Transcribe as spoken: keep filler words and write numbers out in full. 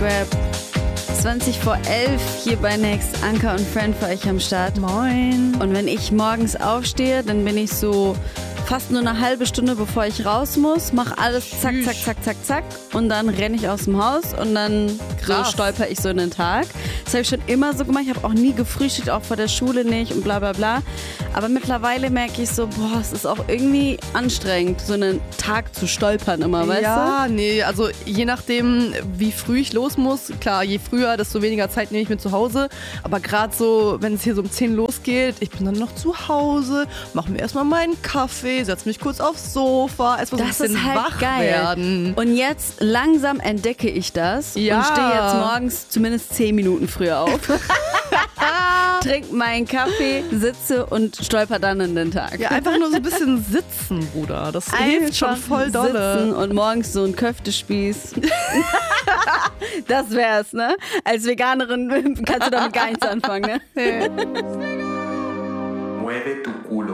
Grab. zwanzig vor elf hier bei Next. Anka und Friend für euch am Start. Moin. Und wenn ich morgens aufstehe, dann bin ich so fast nur eine halbe Stunde, bevor ich raus muss, mach alles zack, zack, zack, zack, zack und dann renne ich aus dem Haus und dann so stolper ich so in den Tag. Das habe ich schon immer so gemacht. Ich habe auch nie gefrühstückt, auch vor der Schule nicht und bla bla bla. Aber mittlerweile merke ich so, boah, es ist auch irgendwie anstrengend, so einen Tag zu stolpern immer, weißt ja, du? nee, also je nachdem, wie früh ich los muss, klar, je früher, desto weniger Zeit nehme ich mir zu Hause. Aber gerade so, wenn es hier so um zehn losgeht, ich bin dann noch zu Hause, mache mir erstmal meinen Kaffee, setze mich kurz aufs Sofa, erstmal so ein Das bisschen ist halt wach geil. werden. Und jetzt langsam entdecke ich das Ja. und stehe jetzt morgens zumindest zehn Minuten früher auf. Trink meinen Kaffee, sitze und stolper dann in den Tag. Ja, einfach nur so ein bisschen sitzen, Bruder. Das hilft schon Einfach voll dolle. sitzen und morgens so ein Köftespieß. Das wär's, ne? Als Veganerin kannst du damit gar nichts anfangen, ne? Mueve tu culo.